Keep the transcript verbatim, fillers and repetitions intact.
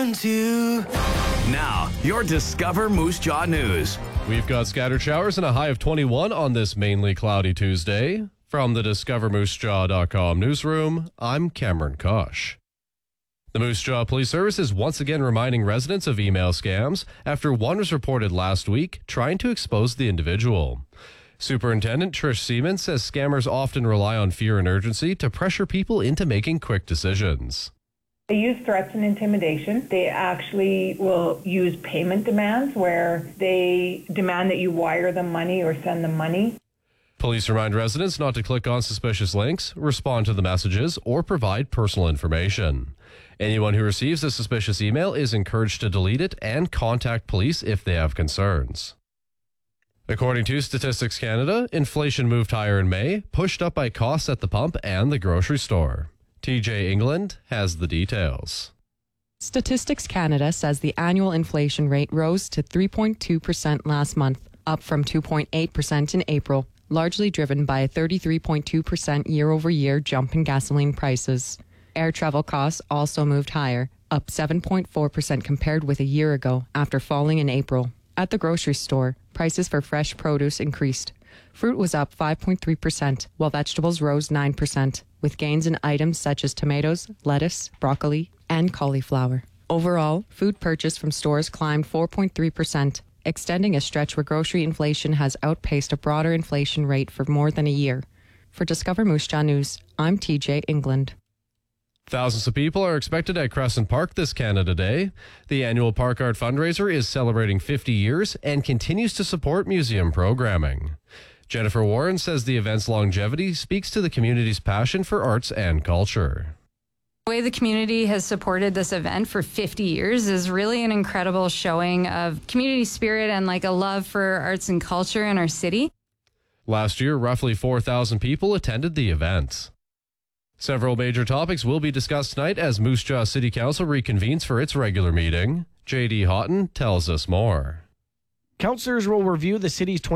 To Now, your Discover Moose Jaw News. We've got scattered showers and a high of twenty-one on this mainly cloudy Tuesday. From the discover moose jaw dot com newsroom, I'm Cameron Kosh. The Moose Jaw Police Service is once again reminding residents of email scams after one was reported last week trying to expose the individual. Superintendent Trish Seaman says scammers often rely on fear and urgency to pressure people into making quick decisions. They use threats and intimidation. They actually will use payment demands where they demand that you wire them money or send them money. Police remind residents not to click on suspicious links, respond to the messages, or provide personal information. Anyone who receives a suspicious email is encouraged to delete it and contact police if they have concerns. According to Statistics Canada, inflation moved higher in May, pushed up by costs at the pump and the grocery store. T J England has the details. Statistics Canada says the annual inflation rate rose to three point two percent last month, up from two point eight percent in April, largely driven by a thirty-three point two percent year-over-year jump in gasoline prices. Air travel costs also moved higher, up seven point four percent compared with a year ago after falling in April. At the grocery store, prices for fresh produce increased. Fruit was up five point three percent, while vegetables rose nine percent, with gains in items such as tomatoes, lettuce, broccoli, and cauliflower. Overall, food purchased from stores climbed four point three percent, extending a stretch where grocery inflation has outpaced a broader inflation rate for more than a year. For Discover Moose Jaw News, I'm T J England. Thousands of people are expected at Crescent Park this Canada Day. The annual Park Art fundraiser is celebrating fifty years and continues to support museum programming. Jennifer Warren says the event's longevity speaks to the community's passion for arts and culture. The way the community has supported this event for fifty years is really an incredible showing of community spirit and like a love for arts and culture in our city. Last year, roughly four thousand people attended the event. Several major topics will be discussed tonight as Moose Jaw City Council reconvenes for its regular meeting. J D Houghton tells us more. Councillors will review the city's